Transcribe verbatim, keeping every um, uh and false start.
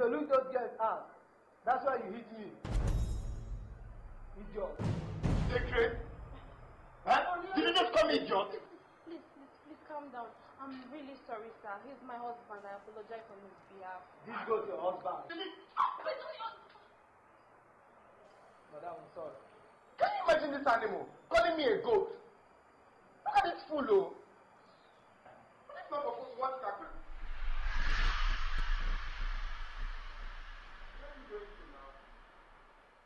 So look those girls out. That's why you hit me. Idiot. Secret? Huh? Did you just call me idiot? Please, please, please calm down. I'm really sorry, sir. He's my husband. I apologize on his behalf. This goes to your husband. Madam, I'm sorry. Can you imagine this animal calling me a goat? Look at this fool, oh.